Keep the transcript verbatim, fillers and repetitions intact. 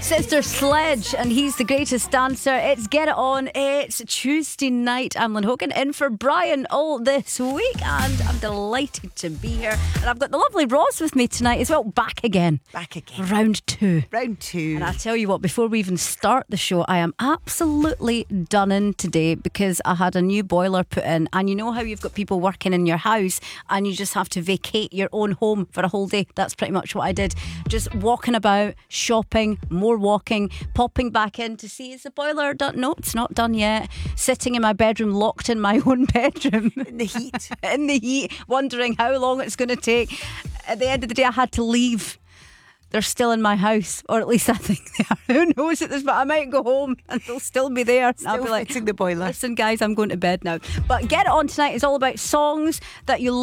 Sister Sledge, and he's the greatest dancer. It's Get It On. It's Tuesday night. I'm Lynn Hogan in for Brian all this week, and I'm delighted to be here. And I've got the lovely Roz with me tonight as well. Back again. Back again. Round two. Round two. And I tell you what, before we even start the show, I am absolutely done in today because I had a new boiler put in. And you know how you've got people working in your house and you just have to vacate your own home for a whole day? That's pretty much what I did. Just walking about, shopping, more walking, popping back in to see, is the boiler done? No, it's not done yet. Sitting in my bedroom, locked in my own bedroom. In the heat. in the heat, wondering how long it's going to take. At the end of the day, I had to leave. They're still in my house, or at least I think they are. Who knows at this, but I might go home and they'll still be there. Still I'll be like, fixing the boiler. listen guys, I'm going to bed now. But Get It On tonight is all about songs that you